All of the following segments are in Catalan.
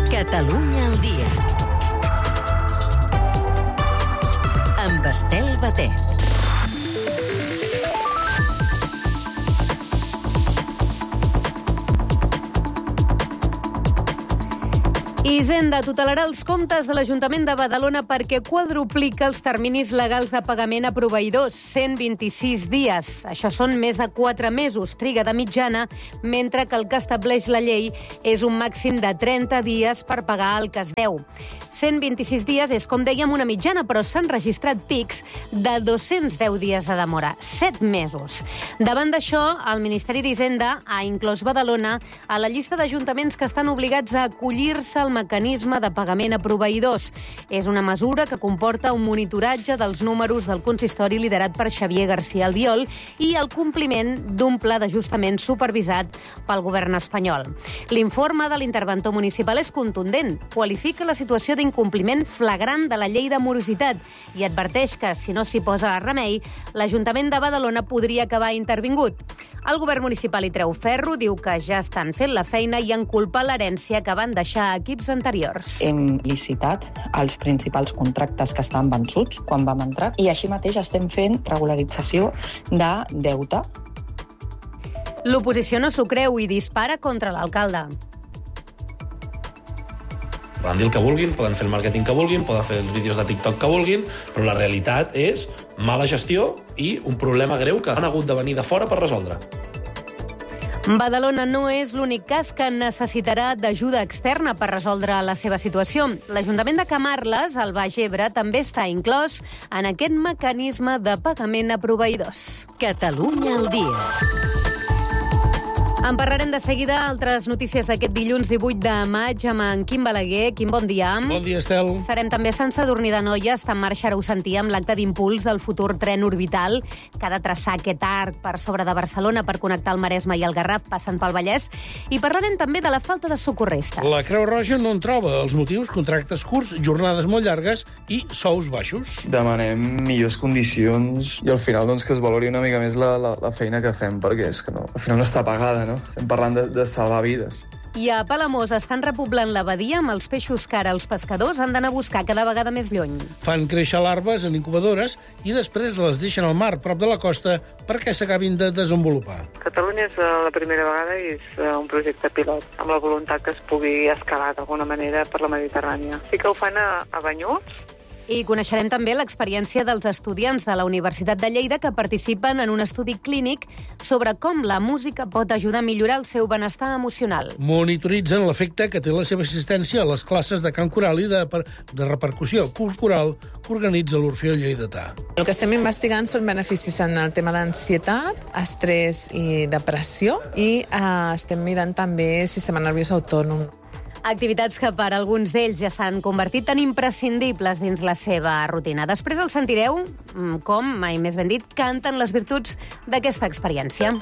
Catalunya al dia. Amb Estel Batet. Hisenda tutelarà els comptes de l'Ajuntament de Badalona perquè quadruplica els terminis legals de pagament a proveïdors, 126 dies. Això són més de 4 mesos, triga de mitjana, mentre que el que estableix la llei és un màxim de 30 dies per pagar el que es deu. 126 dies és, com dèiem, una mitjana, però s'han registrat pics de 210 dies de demora, 7 mesos. Davant d'això, el Ministeri d'Hisenda ha inclòs Badalona a la llista d'ajuntaments que estan obligats a acollir-se al mecanisme de pagament a proveïdors. És una mesura que comporta un monitoratge dels números del consistori liderat per Xavier García Albiol i el compliment d'un pla d'ajustament supervisat pel govern espanyol. L'informe de l'interventor municipal és contundent. Qualifica la situació d'incompliment flagrant de la llei de morositat i adverteix que, si no s'hi posa remei, l'Ajuntament de Badalona podria acabar intervingut. El govern municipal hi treu ferro, diu que ja estan fent la feina i en culpa l'herència que van deixar equips anteriors. Hem licitat els principals contractes que estan vençuts quan vam entrar i així mateix estem fent regularització de deute. L'oposició no s'ho creu i dispara contra l'alcalde. Poden dir el que vulguin, poden fer el màrqueting que vulguin, poden fer els vídeos de TikTok que vulguin, però la realitat és mala gestió i un problema greu que han hagut de venir de fora per resoldre. Badalona no és l'únic cas que necessitarà d'ajuda externa per resoldre la seva situació. L'Ajuntament de Camarles, al Baix Ebre, també està inclòs en aquest mecanisme de pagament a proveïdors. Catalunya al dia. En parlarem de seguida. Altres notícies d'aquest dilluns 18 de maig amb en Quim Balaguer. Quim, bon dia. Bon dia, Estel. Serem també a Sant Sadurní d'Anoia. Està en marxa, ara ho sentíem, l'acte d'impuls del futur tren orbital que ha de traçar aquest arc per sobre de Barcelona per connectar el Maresme i el Garraf, passant pel Vallès. I parlarem també de la falta de socorristes. La Creu Roja no en troba. Els motius: contractes curts, jornades molt llargues i sous baixos. Demanem millors condicions i al final doncs, que es valori una mica més la feina que fem, perquè és que no, al final no està pagada, no? Estem parlant de salvar vides. I a Palamós estan repoblant la badia amb els peixos que ara els pescadors han d'anar a buscar cada vegada més lluny. Fan créixer larves en incubadores i després les deixen al mar, prop de la costa, perquè s'acabin de desenvolupar. Catalunya és la primera vegada i és un projecte pilot, amb la voluntat que es pugui escalar d'alguna manera per la Mediterrània. Sí que ho fan a Banyuls. I coneixerem també l'experiència dels estudiants de la Universitat de Lleida que participen en un estudi clínic sobre com la música pot ajudar a millorar el seu benestar emocional. Monitoritzen l'efecte que té la seva assistència a les classes de cant coral i de repercussió cultural que organitza l'Orfeó Lleidatà. El que estem investigant són beneficis en el tema d'ansietat, estrès i depressió i estem mirant també sistema nerviós autònom. Activitats que per alguns d'ells ja s'han convertit en imprescindibles dins la seva rutina. Després el sentireu com, mai més ben dit, canten les virtuts d'aquesta experiència.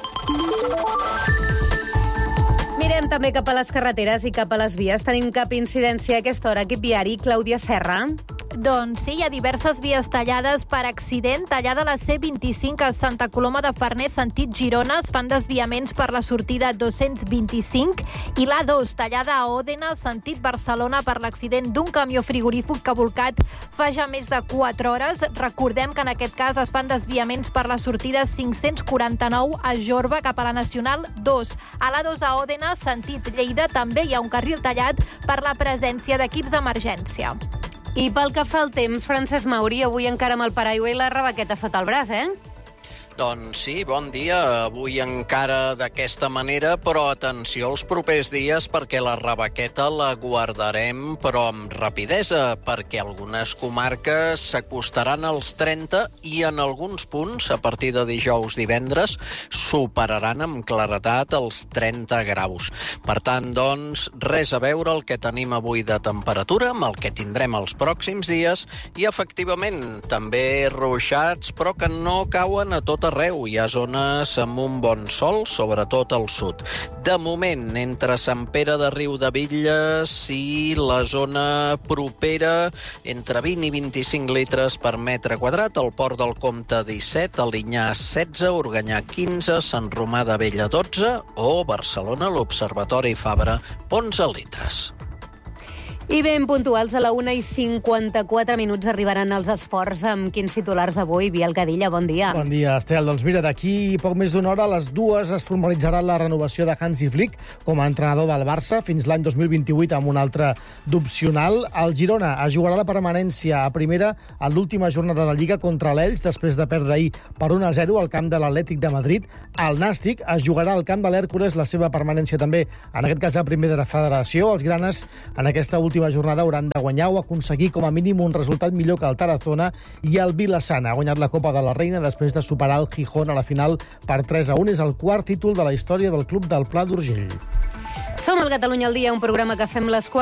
Mirem també cap a les carreteres i cap a les vies. Tenim cap incidència a aquesta hora. Equip viari, Clàudia Serra. Doncs sí, hi ha diverses vies tallades per accident. Tallada la C25 a Santa Coloma de Farners, sentit Girona. Es fan desviaments per la sortida 225. I l'A2, tallada a Òdena, sentit Barcelona, per l'accident d'un camió frigorífic que ha volcat fa ja més de 4 hores. Recordem que en aquest cas es fan desviaments per la sortida 549 a Jorba cap a la Nacional 2. A l'A2 a Òdena, sentit Lleida, també hi ha un carril tallat per la presència d'equips d'emergència. I pel que fa al temps, Francesc Mauri, avui encara amb el paraigua i la rebaqueta sota el braç, Doncs sí, bon dia. Avui encara d'aquesta manera, però atenció als propers dies perquè la rebaqueta la guardarem, però amb rapidesa, perquè algunes comarques s'acostaran als 30 i en alguns punts, a partir de dijous, divendres, superaran amb claretat els 30 graus. Per tant, doncs, res a veure el que tenim avui de temperatura amb el que tindrem els pròxims dies i, efectivament, també ruixats, però que no cauen a tot arreu. Hi ha zones amb un bon sol, sobretot al sud. De moment, entre Sant Pere de Riudebitlles i la zona propera, entre 20 i 25 litres per metre quadrat, al Port del Comte 17, Alinyà 16, Organyà 15, Sant Romà de Vella 12 o Barcelona, l'Observatori Fabra, 11 litres. I ben puntuals, a la 1:54 arribaran els esports. Amb quins titulars avui? Biel Cadilla, bon dia. Bon dia, Estel. Doncs mira, d'aquí poc més d'una hora, a les 2 es formalitzarà la renovació de Hansi Flick com a entrenador del Barça fins l'any 2028 amb un altre d'opcional. El Girona es jugarà la permanència a primera en l'última jornada de Lliga contra l'Elx, després de perdre ahir per 1-0 al camp de l'Atlètic de Madrid. El Nàstic es jugarà al camp de l'Hèrcules la seva permanència també, en aquest cas a primera federació. Els granes en aquesta última jornada hauran de guanyar o aconseguir com a mínim un resultat millor que el Tarazona, i el Vilassana ha guanyat la Copa de la Reina després de superar el Gijón a la final per 3-1. És el quart títol de la història del club del Pla d'Urgell. Som al Catalunya al dia, un programa que fem les 4.